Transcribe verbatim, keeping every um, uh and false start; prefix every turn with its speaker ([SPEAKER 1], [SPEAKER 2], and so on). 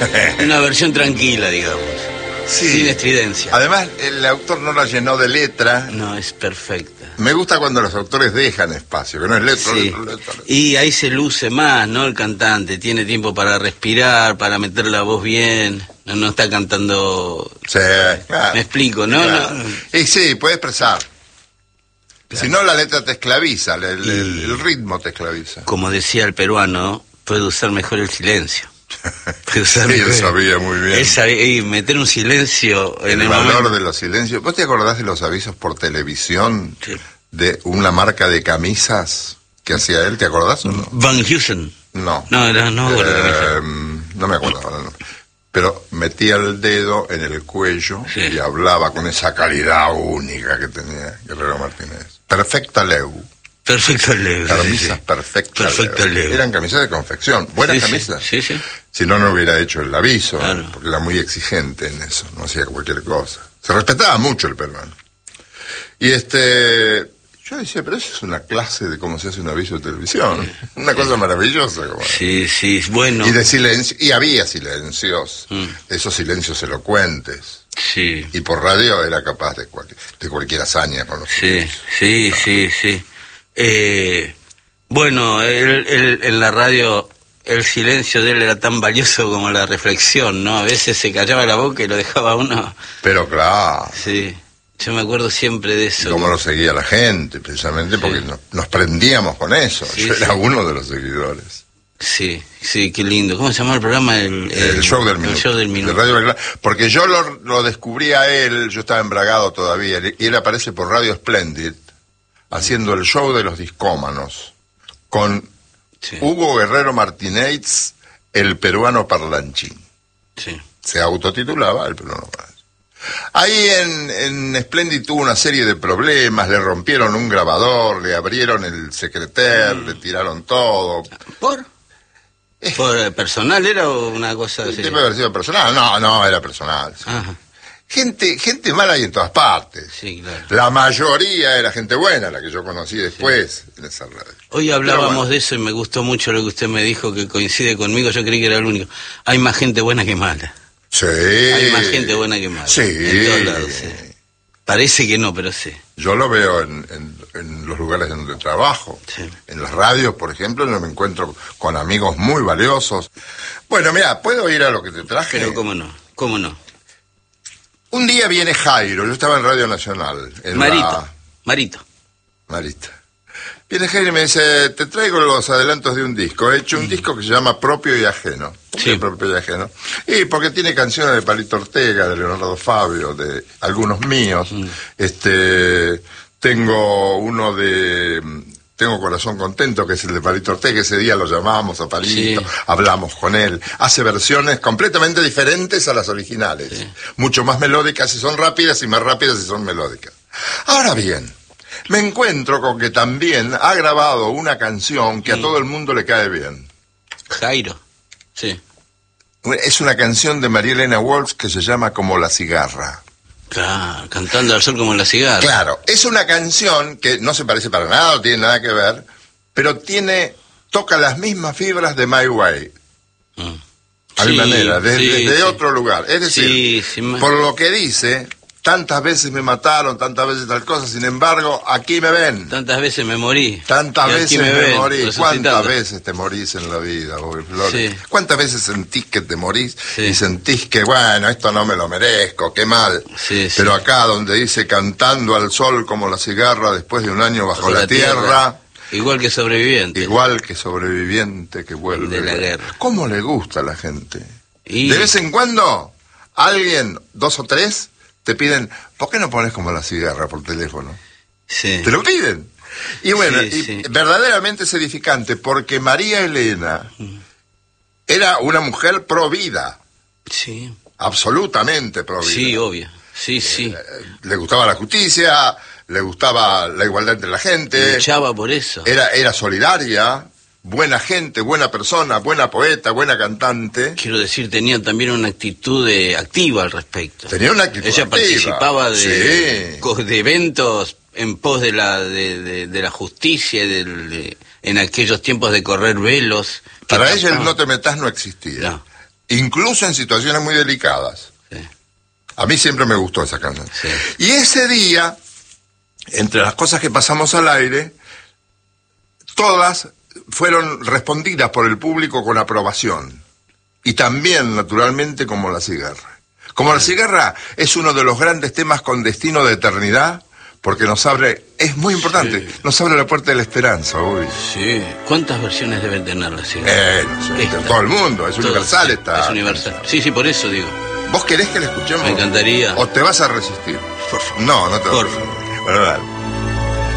[SPEAKER 1] Una versión tranquila, digamos.
[SPEAKER 2] Sí.
[SPEAKER 1] Sin estridencia.
[SPEAKER 2] Además, el autor no la llenó de letra.
[SPEAKER 1] No, es perfecta.
[SPEAKER 2] Me gusta cuando los autores dejan espacio, que no es letra,
[SPEAKER 1] Sí.
[SPEAKER 2] letra, letra, letra.
[SPEAKER 1] Y ahí se luce más, ¿no? El cantante tiene tiempo para respirar, para meter la voz bien. No, no está cantando...
[SPEAKER 2] Sí, claro.
[SPEAKER 1] Me explico, ¿no?
[SPEAKER 2] Claro.
[SPEAKER 1] No.
[SPEAKER 2] Y sí, puede expresar.
[SPEAKER 1] Claro.
[SPEAKER 2] Si no, la letra te esclaviza, el, el-
[SPEAKER 1] Y-
[SPEAKER 2] el ritmo te esclaviza.
[SPEAKER 1] Como decía el peruano, puede usar mejor el silencio. Puede usar
[SPEAKER 2] Sí,
[SPEAKER 1] mejor-
[SPEAKER 2] él sabía muy bien.
[SPEAKER 1] Es saber- y meter un silencio en
[SPEAKER 2] El
[SPEAKER 1] el
[SPEAKER 2] valor
[SPEAKER 1] momento.
[SPEAKER 2] de los silencios. ¿Vos te acordás de los avisos por televisión
[SPEAKER 1] Sí.
[SPEAKER 2] de una marca de camisas que hacía él? ¿Te acordás o no?
[SPEAKER 1] Van Heusen.
[SPEAKER 2] No.
[SPEAKER 1] No, era, no, me acuerdo
[SPEAKER 2] Eh,
[SPEAKER 1] la camisa.
[SPEAKER 2] no me acuerdo ahora, no. Pero metía el dedo en el cuello
[SPEAKER 1] Sí.
[SPEAKER 2] y hablaba con esa calidad única que tenía Guerrero Martínez. Perfecta Leu.
[SPEAKER 1] Perfecto Leo.
[SPEAKER 2] Camisas perfectas.
[SPEAKER 1] Perfecta Leu.
[SPEAKER 2] Eran camisas de confección. Buenas
[SPEAKER 1] Sí, sí,
[SPEAKER 2] camisas.
[SPEAKER 1] Sí, sí.
[SPEAKER 2] Si no, no hubiera hecho el aviso,
[SPEAKER 1] Claro.
[SPEAKER 2] porque era muy exigente en eso, no hacía cualquier cosa. Se respetaba mucho el peruano. Y este, yo decía, pero eso es una clase de cómo se hace un aviso de televisión. Una cosa maravillosa. Como...
[SPEAKER 1] Sí, sí, bueno.
[SPEAKER 2] Y de silencio, y había silencios,
[SPEAKER 1] Mm.
[SPEAKER 2] esos silencios elocuentes.
[SPEAKER 1] Sí,
[SPEAKER 2] Y por radio era capaz de, cual- de cualquier hazaña con los
[SPEAKER 1] sí,
[SPEAKER 2] silencios.
[SPEAKER 1] sí, sí, sí. Eh, bueno, él- él- en la radio el silencio de él era tan valioso como la reflexión, ¿no? A veces se callaba la boca y lo dejaba uno.
[SPEAKER 2] Pero claro,
[SPEAKER 1] Sí, yo me acuerdo siempre de
[SPEAKER 2] y
[SPEAKER 1] eso.
[SPEAKER 2] cómo lo seguía la gente, precisamente porque
[SPEAKER 1] Sí.
[SPEAKER 2] nos, nos prendíamos con eso.
[SPEAKER 1] Sí,
[SPEAKER 2] Yo
[SPEAKER 1] sí.
[SPEAKER 2] era uno de los seguidores.
[SPEAKER 1] Sí, sí, qué lindo. ¿Cómo se llama el programa? El,
[SPEAKER 2] El, show del minuto.
[SPEAKER 1] El show del minuto.
[SPEAKER 2] de Radio Belgrano. Porque yo lo, lo descubrí a él, yo estaba embragado todavía, y él aparece por Radio Splendid, haciendo el show de los discómanos, con
[SPEAKER 1] Sí,
[SPEAKER 2] Hugo Guerrero Martínez, el peruano parlanchín.
[SPEAKER 1] sí.
[SPEAKER 2] Se autotitulaba el peruano parlanchín. Ahí en, en Splendid tuvo una serie de problemas, le rompieron un grabador, le abrieron el secreter,
[SPEAKER 1] Mm.
[SPEAKER 2] le tiraron todo.
[SPEAKER 1] ¿Por? ¿Por eh, personal era o una cosa así?
[SPEAKER 2] Debe haber sido personal. No, no, era personal.
[SPEAKER 1] Ajá,
[SPEAKER 2] Gente, gente mala hay en todas partes.
[SPEAKER 1] sí, claro.
[SPEAKER 2] La mayoría era gente buena, la que yo conocí después en esa radio.
[SPEAKER 1] Hoy hablábamos
[SPEAKER 2] Pero bueno.
[SPEAKER 1] de eso y me gustó mucho lo que usted me dijo, que coincide conmigo. Yo creí que era el único. Hay más gente buena que mala.
[SPEAKER 2] Sí.
[SPEAKER 1] Hay más gente buena que mala.
[SPEAKER 2] Sí.
[SPEAKER 1] En todos lados, sí. Parece que no, pero sí.
[SPEAKER 2] Yo lo veo en, en- en los lugares donde trabajo.
[SPEAKER 1] Sí.
[SPEAKER 2] En las radios, por ejemplo, yo me encuentro con amigos muy valiosos. Bueno, mira, ¿puedo ir a lo que te traje?
[SPEAKER 1] Pero cómo no, cómo no.
[SPEAKER 2] Un día viene Jairo, yo estaba en Radio Nacional. En
[SPEAKER 1] Marito,
[SPEAKER 2] la-
[SPEAKER 1] Marito.
[SPEAKER 2] Marita. Viene Jairo y me dice, te traigo los adelantos de un disco. He hecho un disco que se llama Propio y Ajeno. ¿Por qué
[SPEAKER 1] Sí.
[SPEAKER 2] Propio y Ajeno? Y porque tiene canciones de Palito Ortega, de Leonardo Fabio, de algunos míos. Este, tengo uno de... Tengo Corazón Contento, que es el de Palito Ortega. Ese día lo llamamos a Palito,
[SPEAKER 1] Sí.
[SPEAKER 2] hablamos con él. Hace versiones completamente diferentes a las originales.
[SPEAKER 1] Sí.
[SPEAKER 2] Mucho más melódicas si son rápidas y más rápidas si son melódicas. Ahora bien, me encuentro con que también ha grabado una canción que a todo el mundo le cae bien.
[SPEAKER 1] Jairo. Sí.
[SPEAKER 2] Es una canción de María Elena Walsh que se llama Como la cigarra.
[SPEAKER 1] Claro, cantando al sol como la cigarra.
[SPEAKER 2] Claro, es una canción que no se parece para nada, no tiene nada que ver, pero tiene, toca las mismas fibras de My Way.
[SPEAKER 1] Mm.
[SPEAKER 2] A mi
[SPEAKER 1] Sí,
[SPEAKER 2] manera, desde,
[SPEAKER 1] sí,
[SPEAKER 2] desde
[SPEAKER 1] sí.
[SPEAKER 2] otro lugar. Es decir,
[SPEAKER 1] Sí, sí, ma-
[SPEAKER 2] por lo que dice, tantas veces me mataron, tantas veces tal cosa, sin embargo, aquí me ven.
[SPEAKER 1] Tantas veces me morí.
[SPEAKER 2] Tantas
[SPEAKER 1] Y aquí
[SPEAKER 2] veces me,
[SPEAKER 1] ven,
[SPEAKER 2] morí.
[SPEAKER 1] resucitando.
[SPEAKER 2] ¿Cuántas veces te morís en la vida, Bobby Flores?
[SPEAKER 1] Sí.
[SPEAKER 2] ¿Cuántas veces sentís que te morís
[SPEAKER 1] Sí.
[SPEAKER 2] y sentís que, bueno, esto no me lo merezco, qué mal?
[SPEAKER 1] Sí, sí.
[SPEAKER 2] Pero acá donde dice cantando al sol como la cigarra después de un año bajo,
[SPEAKER 1] Bajo
[SPEAKER 2] la,
[SPEAKER 1] la
[SPEAKER 2] tierra,
[SPEAKER 1] tierra, igual que sobreviviente.
[SPEAKER 2] igual que sobreviviente que vuelve.
[SPEAKER 1] De la guerra.
[SPEAKER 2] ¿Cómo le gusta a la gente?
[SPEAKER 1] Y-
[SPEAKER 2] De vez en cuando, alguien, dos o tres, te piden, ¿por qué no pones como la cigarra por teléfono?
[SPEAKER 1] Sí.
[SPEAKER 2] Te lo piden. Y bueno,
[SPEAKER 1] Sí,
[SPEAKER 2] y
[SPEAKER 1] sí.
[SPEAKER 2] verdaderamente es edificante porque María Elena era una mujer pro vida,
[SPEAKER 1] Sí.
[SPEAKER 2] absolutamente pro vida.
[SPEAKER 1] Sí, obvio. Sí, sí.
[SPEAKER 2] Le gustaba la justicia, le gustaba la igualdad entre la gente,
[SPEAKER 1] Luchaba por eso.
[SPEAKER 2] era, era solidaria, buena gente, buena persona, buena poeta, buena cantante.
[SPEAKER 1] Quiero decir, tenía también una actitud de- activa al respecto.
[SPEAKER 2] Tenía una actitud
[SPEAKER 1] Ella
[SPEAKER 2] activa.
[SPEAKER 1] participaba de,
[SPEAKER 2] Sí.
[SPEAKER 1] co- de eventos en pos de la de, de- de la justicia, del- de- en aquellos tiempos de correr velos. que
[SPEAKER 2] Para ella el
[SPEAKER 1] tapaban-
[SPEAKER 2] no te metas no existía.
[SPEAKER 1] No.
[SPEAKER 2] incluso en situaciones muy delicadas.
[SPEAKER 1] Sí.
[SPEAKER 2] A mí siempre me gustó esa canción.
[SPEAKER 1] Sí.
[SPEAKER 2] Y ese día, entre las cosas que pasamos al aire, todas fueron respondidas por el público con aprobación. Y también, naturalmente, como La Cigarra. Como La Cigarra es uno de los grandes temas con destino de eternidad, porque nos abre, es muy importante, sí. nos abre la puerta de la esperanza hoy.
[SPEAKER 1] Sí. ¿Cuántas versiones deben tener La Cigarra?
[SPEAKER 2] Eh, no sé, todo el mundo, es todo, universal
[SPEAKER 1] sí,
[SPEAKER 2] esta.
[SPEAKER 1] Es universal. Sí, sí, por eso digo.
[SPEAKER 2] ¿Vos querés que la escuchemos?
[SPEAKER 1] Me encantaría.
[SPEAKER 2] ¿O te vas a resistir?
[SPEAKER 1] Por favor.
[SPEAKER 2] No, no te vas
[SPEAKER 1] por
[SPEAKER 2] a resistir.
[SPEAKER 1] favor.
[SPEAKER 2] Bueno, dale.